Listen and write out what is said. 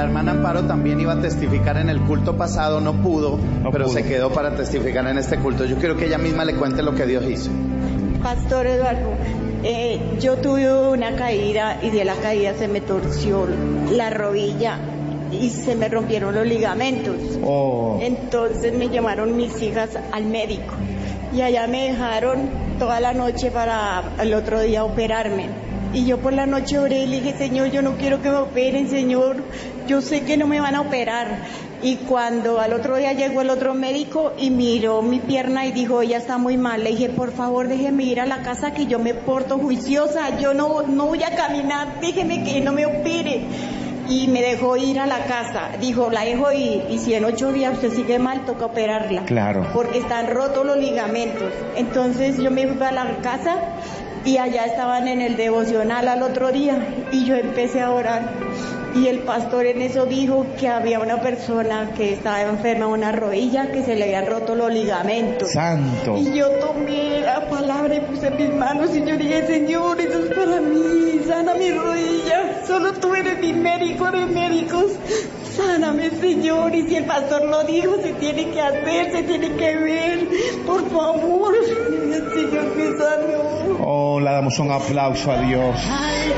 hermana Amparo también iba a testificar en el culto pasado, no pudo, pero se quedó para testificar en este culto. Yo quiero que ella misma le cuente lo que Dios hizo. Pastor Eduardo, yo tuve una caída y de la caída se me torció la rodilla y se me rompieron los ligamentos. Entonces me llamaron mis hijas al médico y allá me dejaron toda la noche para el otro día operarme. Y yo por la noche oré y le dije, Señor, yo no quiero que me operen, Señor, yo sé que no me van a operar. Y cuando al otro día llegó el otro médico y miró mi pierna y dijo, ella está muy mal, le dije, por favor, déjeme ir a la casa que yo me porto juiciosa, yo no voy a caminar, déjeme que no me opere. Y me dejó ir a la casa, dijo, la dejo ir, y si en 8 días usted sigue mal, toca operarla. Claro. Porque están rotos los ligamentos. Entonces yo me fui a la casa y allá estaban en el devocional al otro día y yo empecé a orar y el pastor en eso dijo que había una persona que estaba enferma de una rodilla, que se le habían roto los ligamentos. ¡Santo! Y yo tomé la palabra y puse mis manos y yo dije, Señor, eso es para mí, sana mi rodilla, solo tú eres mi médico de médicos, sáname, Señor. Y si el pastor lo dijo, se tiene que hacer, se tiene que ver, por favor, Señor, me sanó. Le damos un aplauso a Dios.